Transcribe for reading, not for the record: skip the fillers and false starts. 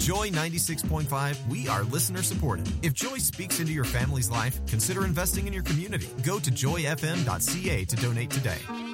Joy 96.5, we are listener supported. If Joy speaks into your family's life, consider investing in your community. Go to joyfm.ca to donate today.